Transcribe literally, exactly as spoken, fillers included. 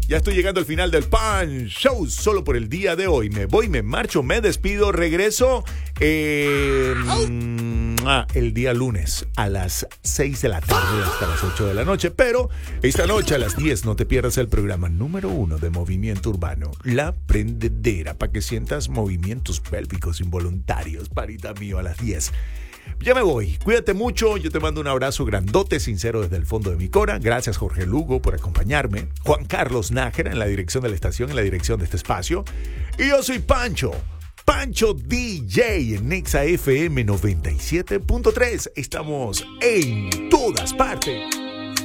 Ya estoy llegando al final del Pan Show solo por el día de hoy. Me voy, me marcho, me despido, regreso eh, ah, el día lunes a las seis de la tarde hasta las ocho de la noche. Pero esta noche a las diez no te pierdas el programa número uno de Movimiento Urbano, La Prendedera, para que sientas movimientos pélvicos involuntarios, parita mío, a las diez. Ya me voy, cuídate mucho, yo te mando un abrazo grandote, sincero desde el fondo de mi cora. Gracias Jorge Lugo por acompañarme, Juan Carlos Nájera en la dirección de la estación, en la dirección de este espacio. Y yo soy Pancho, Pancho D J en Nexa F M noventa y siete punto tres. Estamos en todas partes.